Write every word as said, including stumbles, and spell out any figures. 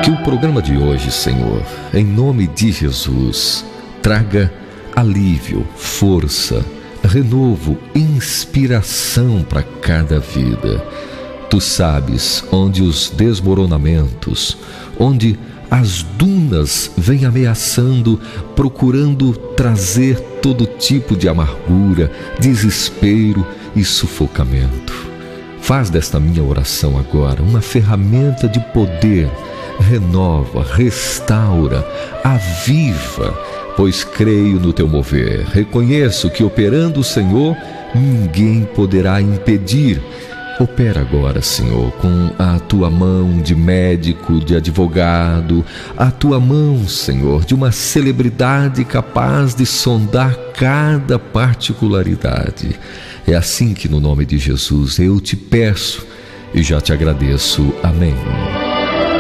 Que o programa de hoje, Senhor, em nome de Jesus, traga alívio, força, renovo, inspiração para cada vida. Tu sabes onde os desmoronamentos, onde as dunas vêm ameaçando, procurando trazer todo tipo de amargura, desespero e sufocamento. Faz desta minha oração agora uma ferramenta de poder. Renova, restaura, aviva, pois creio no teu mover. Reconheço que operando o Senhor, ninguém poderá impedir. Opera agora, Senhor, com a tua mão de médico, de advogado, a tua mão, Senhor, de uma celebridade capaz de sondar cada particularidade. É assim que, no nome de Jesus, eu te peço e já te agradeço. Amém.